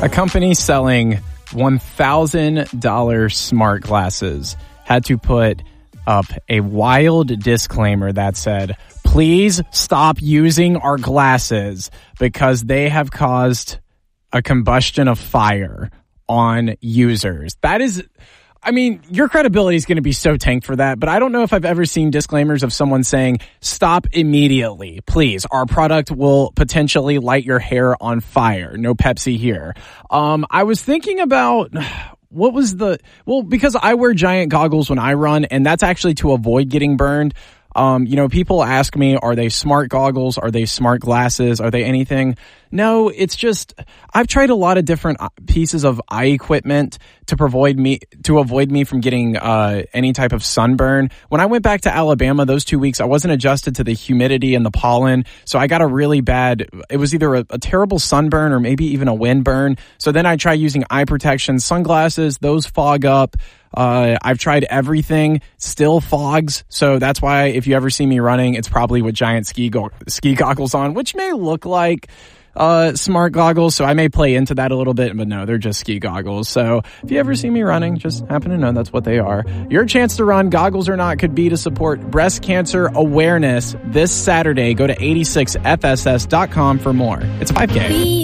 A company selling $1,000 smart glasses had to put up a wild disclaimer that said, please stop using our glasses because they have caused a combustion of fire on users. That is, I mean, your credibility is going to be so tanked for that, but I don't know if I've ever seen disclaimers of someone saying, stop immediately, please. Our product will potentially light your hair on fire. No Pepsi here. I was thinking about because I wear giant goggles when I run, and that's actually to avoid getting burned. People ask me, are they smart goggles? Are they smart glasses? Are they anything? No, it's just, I've tried a lot of different pieces of eye equipment to avoid me from getting any type of sunburn. When I went back to Alabama those 2 weeks, I wasn't adjusted to the humidity and the pollen. So I got it was either a terrible sunburn or maybe even a wind burn. So then I tried using eye protection sunglasses. Those fog up. I've tried everything, still fogs. So that's why if you ever see me running, it's probably with giant ski goggles on, which may look like smart goggles. So I may play into that a little bit, but no, they're just ski goggles. So if you ever see me running, just happen to know that's what they are. Your chance to run, goggles or not, could be to support breast cancer awareness this Saturday. Go to 86fss.com for more. It's a 5K.